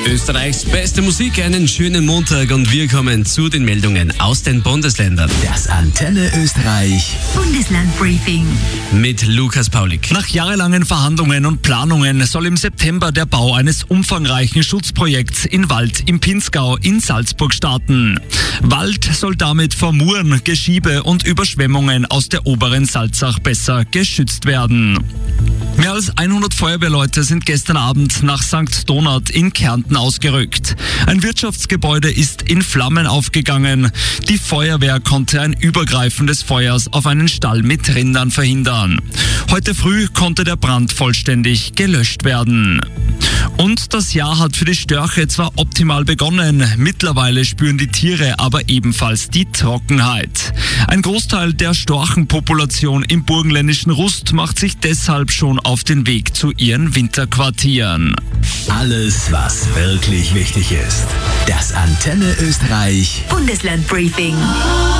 Österreichs beste Musik, einen schönen Montag und wir kommen zu den Meldungen aus den Bundesländern. Das Antenne Österreich Bundeslandbriefing Mit Lukas Paulik. Nach jahrelangen Verhandlungen und Planungen soll im September der Bau eines umfangreichen Schutzprojekts in Wald im Pinzgau in Salzburg starten. Wald soll damit vor Muren, Geschiebe und Überschwemmungen aus der oberen Salzach besser geschützt werden. Mehr als 100 Feuerwehrleute sind gestern Abend nach St. Donat in Kärnten ausgerückt. Ein Wirtschaftsgebäude ist in Flammen aufgegangen. Die Feuerwehr konnte ein Übergreifen des Feuers auf einen Stall mit Rindern verhindern. Heute früh konnte der Brand vollständig gelöscht werden. Und das Jahr hat für die Störche zwar optimal begonnen, mittlerweile spüren die Tiere aber ebenfalls die Trockenheit. Ein Großteil der Storchenpopulation im burgenländischen Rust macht sich deshalb schon auf den Weg zu ihren Winterquartieren. Alles, was wirklich wichtig ist. Das Antenne Österreich Bundeslandbriefing